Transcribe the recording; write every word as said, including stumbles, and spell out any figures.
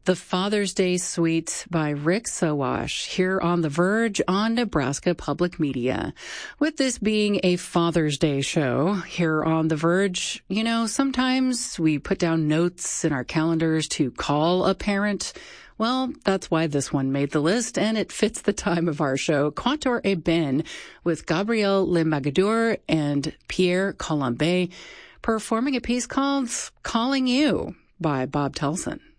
The Father's Day Suite by Rick Sowash here on The Verge on Nebraska Public Media. With this being a Father's Day show here on The Verge, you know, sometimes we put down notes in our calendars to call a parent. Well, that's why this one made the list, and it fits the time of our show. Quatuor et Ben with Gabriel Le Magadour and Pierre Colombe performing a piece called Calling You by Bob Telson.